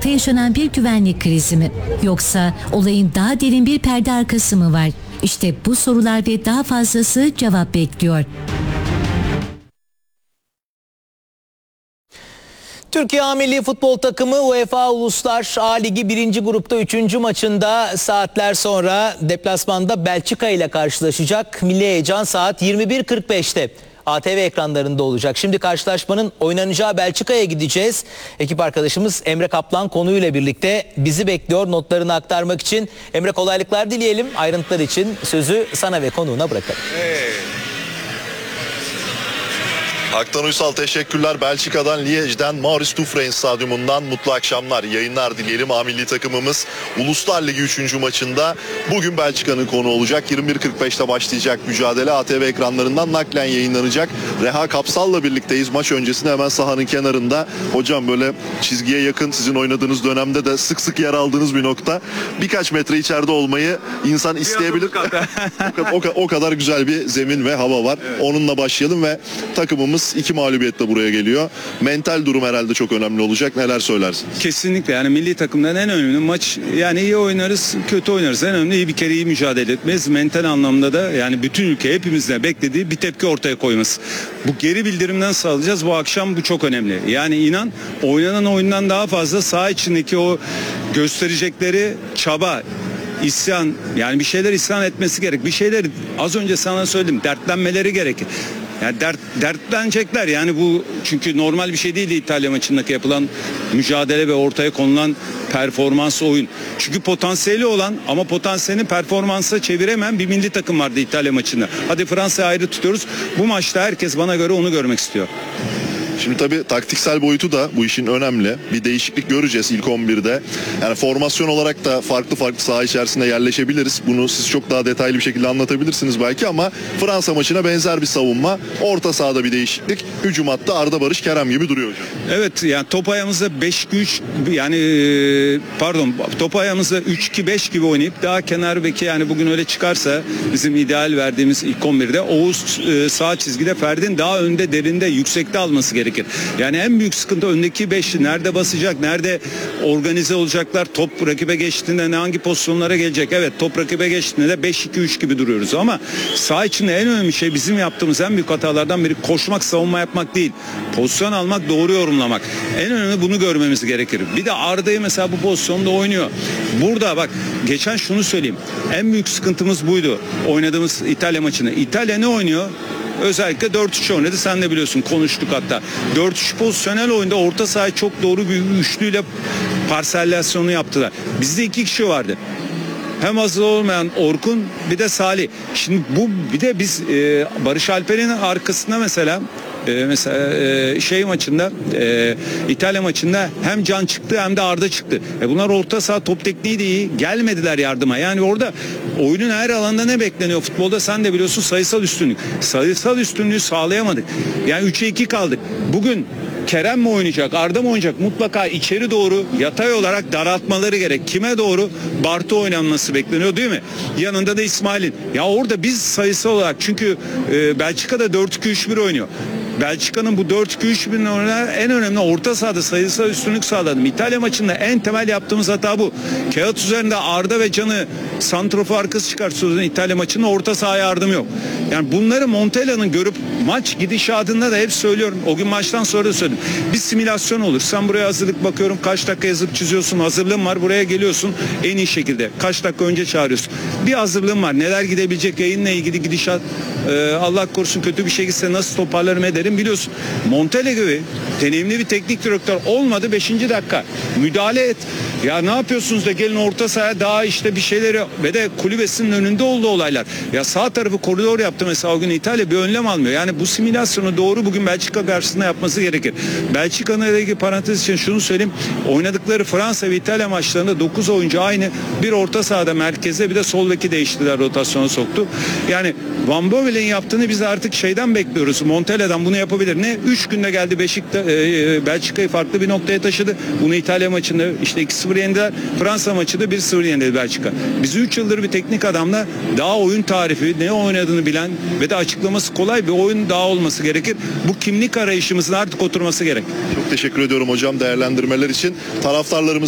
Irak'ta yaşanan bir güvenlik krizi mi? Yoksa olayın daha derin bir perde arkası mı var? İşte bu sorular ve daha fazlası cevap bekliyor. Türkiye A Milli Futbol Takımı UEFA Uluslar A Ligi 1. grupta 3. maçında saatler sonra deplasmanda Belçika ile karşılaşacak. Milli heyecan saat 21.45'te ATV ekranlarında olacak. Şimdi karşılaşmanın oynanacağı Belçika'ya gideceğiz. Ekip arkadaşımız Emre Kaplan konuyla birlikte bizi bekliyor notlarını aktarmak için. Emre, kolaylıklar dileyelim. Ayrıntılar için sözü sana ve konuğuna bırakalım. Haktan Uysal, teşekkürler. Belçika'dan, Liège'den, Maurice Dufresne Stadyumundan mutlu akşamlar, yayınlar dileyelim. A Milli takımımız Uluslar Ligi 3. maçında bugün Belçika'nın konu olacak. 21.45'te başlayacak mücadele. ATV ekranlarından naklen yayınlanacak. Reha Kapsal'la birlikteyiz. Maç öncesinde hemen sahanın kenarında. Hocam, böyle çizgiye yakın, sizin oynadığınız dönemde de sık sık yer aldığınız bir nokta. Birkaç metre içeride olmayı insan isteyebilir. O kadar güzel bir zemin ve hava var. Evet. Onunla başlayalım ve takımımız 2 mağlubiyetle buraya geliyor. Mental durum herhalde çok önemli olacak. Neler söylersiniz? Kesinlikle, yani milli takımdan en önemli maç, yani iyi oynarız, kötü oynarız. En önemli bir kere iyi mücadele etmez. Mental anlamda da yani bütün ülke hepimizle beklediği bir tepki ortaya koyması. Bu geri bildirimden sağlayacağız bu akşam, bu çok önemli. Yani inan, oynanan oyundan daha fazla saha içindeki o gösterecekleri çaba, isyan, yani bir şeyler isyan etmesi gerek. Bir şeyler, az önce sana söyledim, dertlenmeleri gerekir. Yani dertlenecekler, yani bu çünkü normal bir şey değil İtalya maçındaki yapılan mücadele ve ortaya konulan performans, oyun. Çünkü potansiyeli olan ama potansiyelini performansa çeviremeyen bir milli takım vardı İtalya maçında. Hadi Fransa'yı ayrı tutuyoruz. Bu maçta herkes bana göre onu görmek istiyor. Şimdi tabii taktiksel boyutu da bu işin önemli. Bir değişiklik göreceğiz ilk 11'de. Yani formasyon olarak da farklı saha içerisinde yerleşebiliriz. Bunu siz çok daha detaylı bir şekilde anlatabilirsiniz belki, ama Fransa maçına benzer bir savunma. Orta sahada bir değişiklik. Hücum hattı Arda, Barış, Kerem gibi duruyor hocam. Evet, yani top ayağımızda 5-2-3, yani top ayağımızda 3-2-5 gibi oynayıp daha kenar beki, yani bugün öyle çıkarsa bizim ideal verdiğimiz ilk 11'de Oğuz sağ çizgide, Ferdi'nin daha önde, derinde, yüksekte alması gerekir. Yani en büyük sıkıntı öndeki 5 nerede basacak, nerede organize olacaklar, top rakibe geçtiğinde hangi pozisyonlara gelecek. Evet, top rakibe geçtiğinde de 5-2-3 gibi duruyoruz, ama saha içinde en önemli şey, bizim yaptığımız en büyük hatalardan biri koşmak, savunma yapmak değil. Pozisyon almak, doğru yorumlamak. En önemli bunu görmemiz gerekir. Bir de Arda'yı mesela bu pozisyonda oynuyor. Burada bak, geçen şunu söyleyeyim. En büyük sıkıntımız buydu. Oynadığımız İtalya maçını. İtalya ne oynuyor? Özellikle 4-3 oynadı. Sen de biliyorsun, konuştuk hatta. 4-3 pozisyonel oyunda orta sahayı çok doğru bir üçlüyle parsellasyonu yaptılar. Bizde 2 kişi vardı. Hem hazır olmayan Orkun, bir de Salih. Şimdi bu, bir de biz Barış Alper'in arkasında mesela maçında, İtalya maçında hem Can çıktı hem de Arda çıktı. Bunlar orta saha top tekniği de iyi. Gelmediler yardıma. Yani orada oyunun her alanda ne bekleniyor? Futbolda sen de biliyorsun, sayısal üstünlük. Sayısal üstünlüğü sağlayamadık. Yani 3'e 2 kaldık. Bugün Kerem mi oynayacak, Arda mı oynayacak? Mutlaka içeri doğru yatay olarak daraltmaları gerek. Kime doğru? Bartu oynanması bekleniyor, değil mi? Yanında da İsmail'in. Ya orada biz sayısal olarak, çünkü Belçika'da 4-2-3-1 oynuyor. Belçika'nın bu 4-2-3-1'in en önemli orta sahada sayısal üstünlük sağladım. İtalya maçında en temel yaptığımız hata bu. Kağıt üzerinde Arda ve Can'ı santrofor arkası çıkartıyoruz. İtalya maçında orta sahaya yardım yok. Yani bunları Montella'nın görüp maç gidişatında da hep söylüyorum. O gün maçtan sonra da söyledim. Bir simülasyon olur. Sen buraya hazırlık bakıyorum. Kaç dakika yazıp çiziyorsun. Hazırlığın var. Buraya geliyorsun. En iyi şekilde. Kaç dakika önce çağırıyorsun. Bir hazırlığın var. Neler gidebilecek, yayınla ilgili gidişat. Allah korusun kötü bir şey gitse nasıl toparlarım ederim biliyorsun. Montella gibi deneyimli bir teknik direktör olmadı. 5. dakika. Müdahale et. Ya ne yapıyorsunuz da gelin orta sahaya, daha işte bir şeyleri, ve de kulübesinin önünde oldu olaylar. Ya sağ tarafı koridor yaptı mesela o gün İtalya, bir önlem almıyor. Yani bu simülasyonu doğru bugün Belçika karşısında yapması gerekir. Belçika'nın ilgili parantez için şunu söyleyeyim. Oynadıkları Fransa ve İtalya maçlarında 9 oyuncu aynı. Bir orta sahada merkezde, bir de sol beki değiştiler, rotasyona soktu. Yani Van Bovel'in yaptığını biz artık şeyden bekliyoruz. Montella'dan bunu yapabilir. Ne? 3 günde geldi Belçika'yı farklı bir noktaya taşıdı. Bunu İtalya maçında işte 2-0 yendiler. Fransa maçında 1-0 yenildi Belçika. Biz 3 yıldır bir teknik adamla daha oyun tarifi, ne oynadığını bilen ve de açıklaması kolay bir oyun daha olması gerekir. Bu kimlik arayışımızın artık oturması gerek. Çok teşekkür ediyorum hocam değerlendirmeler için. Taraftarlarımız